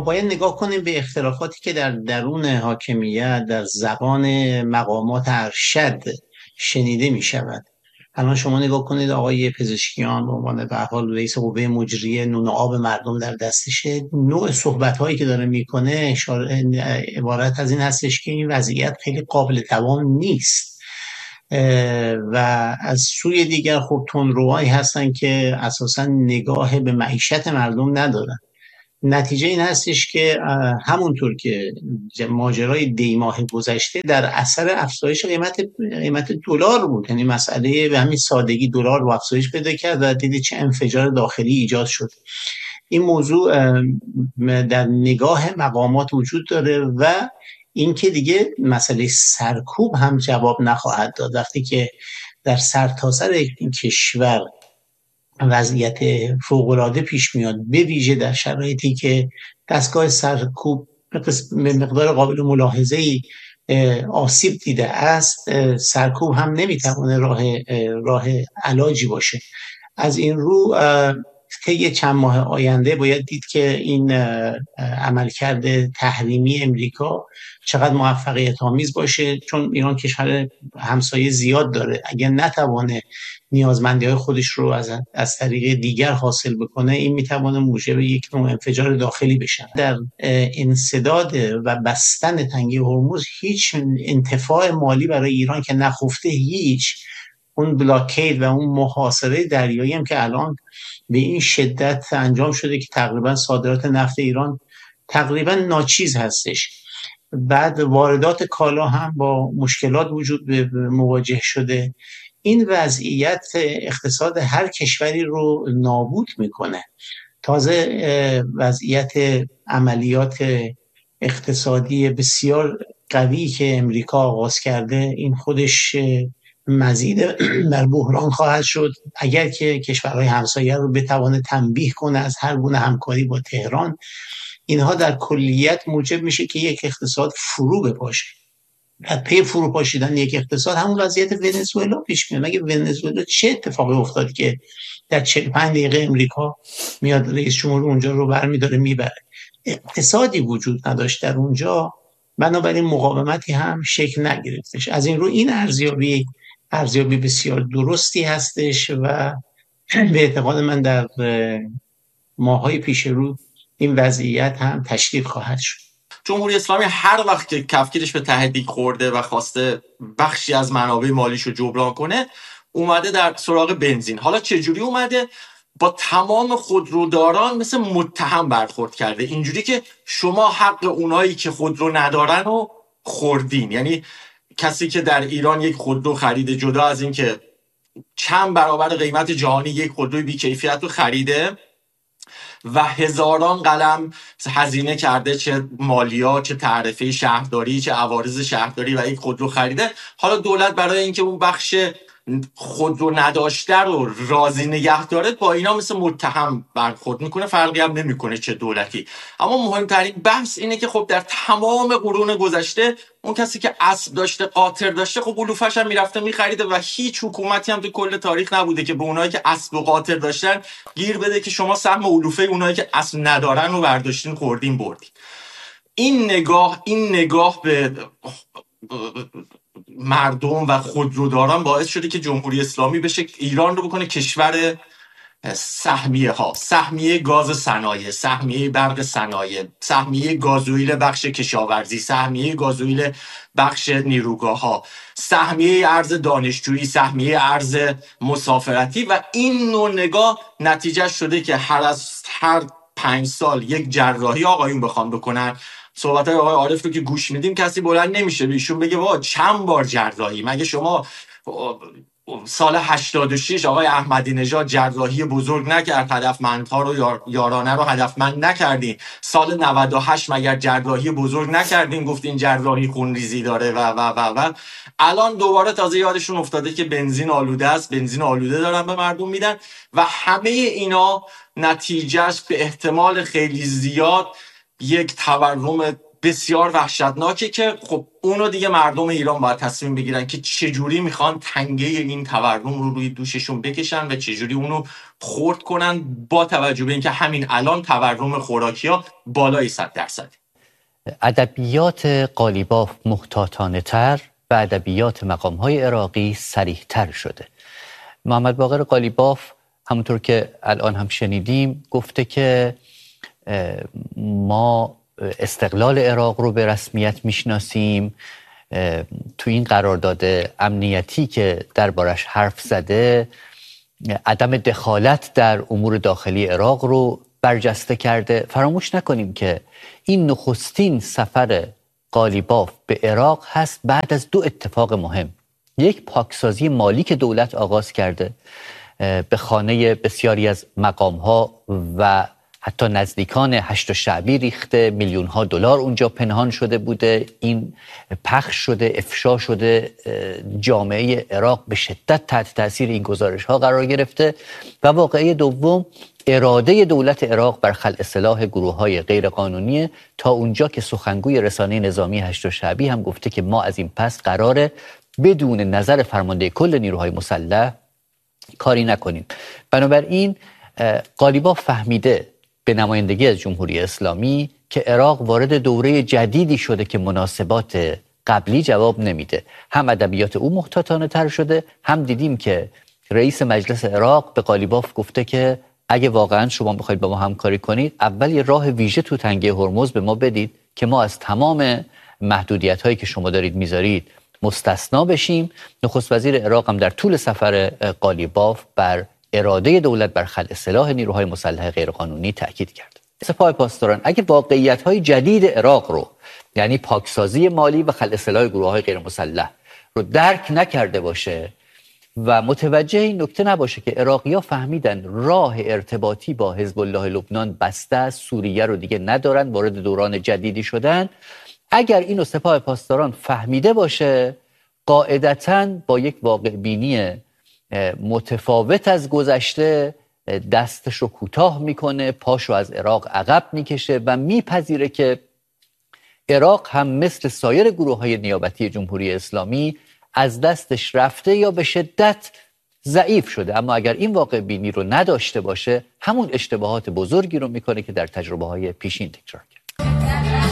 باید نگاه کنیم به اختلافاتی که در درون حاکمیت در زبان مقامات ارشد شنیده می شود. الان شما نگاه کنید آقای پزشکیان به عنوان به هر حال رئیس قوه مجریه نون آب مردم در دستشه، نوع صحبت هایی که داره میکنه عبارت از این هستش که این وضعیت خیلی قابل دوام نیست. و از سوی دیگر خب تندروهایی هستن که اساسا نگاه به معیشت مردم ندارن. نتیجه این هستش که همونطور که ماجرای دی ماه گذشته در اثر افزایش قیمت دلار بود، یعنی مسئله به همین سادگی دلار رو افزایش پیدا کرد و دیدید چه انفجار داخلی ایجاد شد. این موضوع در نگاه مقامات وجود داره و این که دیگه مسئله سرکوب هم جواب نخواهد داد وقتی که در سرتاسر این کشور وضعیت فوق‌العاده پیش میاد، به ویژه در شرایطی که دستگاه سرکوب به مقدار قابل ملاحظه‌ای آسیب دیده است. سرکوب هم نمیتونه راه علاجی باشه. از این رو طی چند ماه آینده باید دید که این عملکرد تحریمی امریکا چقدر موفقیت آمیز باشه، چون ایران کشور همسایه زیاد داره. اگر نتوانه نیازمندی‌های خودش رو از طریق دیگر حاصل بکنه، این میتوانه موجب یک نوع انفجار داخلی بشه. در انسداد و بستن تنگه هرمز هیچ انتفاع مالی برای ایران که نخفته، هیچ اون بلاکید و اون محاصره دریایی هم که الان به این شدت انجام شده که تقریبا صادرات نفت ایران تقریبا ناچیز هستش. بعد واردات کالا هم با مشکلات مواجه شده. این وضعیت اقتصاد هر کشوری رو نابود میکنه. تازه وضعیت عملیات اقتصادی بسیار قوی که امریکا آغاز کرده، این خودش مزید در بحران خواهد شد. اگر که کشورهای همسایه رو بتوانه تنبیه کنه از هر گونه همکاری با تهران، اینها در کلیت موجب میشه که یک اقتصاد فرو بپاشه. در پی فرو پاشیدن یک اقتصاد همون وضعیت ونزوئلا پیش میاد. مگه ونزوئلا چه اتفاقی افتاد که در 45 دقیقه امریکا میاد رئیس جمهور اونجا رو برمی‌داره میبره؟ اقتصادی وجود نداشت در اونجا، بنابراین مقاومتی هم شکل نگرفتش. از این رو این ارزیابی بسیار درستی هستش و به اعتقاد من در ماهای پیش رو این وضعیت هم تشدید خواهد شد. جمهوری اسلامی هر وقت که کفگیرش به تهدید خورده و خواسته بخشی از منابع مالیشو جبران کنه، اومده در سراغ بنزین. حالا چجوری اومده؟ با تمام خودروداران مثل متهم برخورد کرده، اینجوری که شما حق اونایی که خودرو ندارن رو خوردین. یعنی کسی که در ایران یک خودرو خریده، جدا از این که چند برابر قیمت جهانی یک خودروی بی‌کیفیت رو خریده و هزاران قلم هزینه کرده، چه مالیات، چه تعرفه شهرداری، چه عوارض شهرداری، و یک خودرو خریده، حالا دولت برای اینکه اون بخش خودرو نداشته رو راضی نگه داره با اینا مثل متهم برخورد میکنه. فرقی هم نمیکنه چه دولتی. اما مهمترین بحث اینه که خب در تمام قرون گذشته اون کسی که اسب داشته، قاطر داشته، خب علوفش هم میرفته میخریده و هیچ حکومتی هم تو کل تاریخ نبوده که به اونایی که اسب و قاطر داشتن گیر بده که شما سهم علوفه اونایی که اسب ندارن رو برداشتین خوردین بردین. این نگاه به مردم و خودروداران باعث شده که جمهوری اسلامی بشه ایران رو بکنه کشور سهمیه ها، سهمیه گاز صنایع، سهمیه برق صنایع، سهمیه گازوئیل بخش کشاورزی، سهمیه گازوئیل بخش نیروگاه ها، سهمیه ارز دانشجویی، سهمیه ارز مسافرتی. و این نوع نگاه نتیجه شده که هر 5 سال یک جراحی آقایون بخوام بکنن. صحبت های آقای عارف رو که گوش میدیم کسی بلند نمیشه ایشون بگه وا چند بار جراحی. مگه شما سال 86 آقای احمدی نژاد جراحی بزرگ نکرد، هدفمندها رو یارانه رو هدفمند نکردین؟ سال 98 مگر جراحی بزرگ نکردین گفتین جراحی خونریزی داره و الان دوباره تازه یادشون افتاده که بنزین آلوده است، بنزین آلوده دارن به مردم میدن و همه اینا نتیجهش به احتمال خیلی زیاد یک تورم بسیار وحشتناکه که خب اونو دیگه مردم ایران باید تصمیم بگیرن که چجوری میخوان تنگه این تورم رو روی دوششون بکشن و چجوری اونو خرد کنن، با توجه به اینکه همین الان تورم خوراکی‌ها بالای 100%. ادبیات قالیباف محتاطانه تر و ادبیات مقام‌های عراقی صریح تر شده. محمد باقر قالیباف همونطور که الان هم شنیدیم گفته که ما استقلال عراق رو به رسمیت میشناسیم. تو این قرارداد امنیتی که دربارش حرف زده عدم دخالت در امور داخلی عراق رو برجسته کرده. فراموش نکنیم که این نخستین سفر قالیباف به عراق هست بعد از 2 اتفاق مهم. یک، پاکسازی مالی که دولت آغاز کرده، به خانه بسیاری از مقام‌ها و حتی نزدیکان هشت شعبی ریخته، میلیون‌ها دلار اونجا پنهان شده بوده، این پخش شده، افشا شده، جامعه عراق به شدت تحت تاثیر این گزارش‌ها قرار گرفته. و واقعه دوم، اراده دولت عراق بر خلع سلاح گروه‌های غیرقانونی، تا اونجا که سخنگوی رسانه نظامی هشت شعبی هم گفته که ما از این پس قراره بدون نظر فرمانده کل نیروهای مسلح کاری نکنیم. بنابراین قالیباف فهمیده به نمایندگی از جمهوری اسلامی که عراق وارد دوره جدیدی شده که مناسبات قبلی جواب نمیده. هم ادبیات او محتاطانه تر شده، هم دیدیم که رئیس مجلس عراق به قالیباف گفته که اگه واقعا شما بخواید با ما همکاری کنید، اول یه راه ویژه تو تنگه هرمز به ما بدید که ما از تمام محدودیت هایی که شما دارید میذارید مستثنا بشیم. نخست وزیر عراق هم در طول سفر قالیباف بر اراده دولت بر خلع سلاح نیروهای مسلح غیرقانونی تاکید کرد. سپاه پاسداران اگه واقعیت‌های جدید عراق رو، یعنی پاکسازی مالی و خلع سلاح گروه‌های غیر مسلح رو درک نکرده باشه و متوجه این نکته نباشه که عراقی‌ها فهمیدن راه ارتباطی با حزب الله لبنان بسته است، سوریه رو دیگه ندارن، وارد دوران جدیدی شدن، اگر اینو سپاه پاسداران فهمیده باشه، قاعدتاً با یک واقع بینی متفاوت از گذشته دستش رو کوتاه میکنه، پاشو از عراق عقب میکشه و میپذیره که عراق هم مثل سایر گروه‌های نیابتی جمهوری اسلامی از دستش رفته یا به شدت ضعیف شده. اما اگر این واقع بینی رو نداشته باشه، همون اشتباهات بزرگی رو میکنه که در تجربه‌های پیشین تکرار کرد.